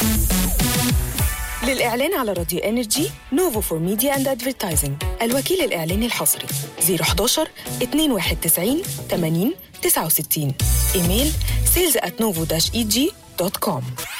للإعلان على راديو إنرجي نوفو فور ميديا أند أدفيرتايزنج، الوكيل الإعلاني الحصري 011 291 80 69. إيميل sales@novo-eg.com.